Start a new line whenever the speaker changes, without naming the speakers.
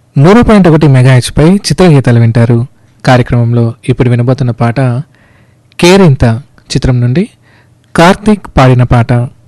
100.1 మెగాహెచ్ పై చిత్రగీతాలు వింటారు. కార్యక్రమంలో ఇప్పుడు వినబోతున్న పాట కేరింత చిత్రం నుండి కార్తీక్ పాడిన పాట.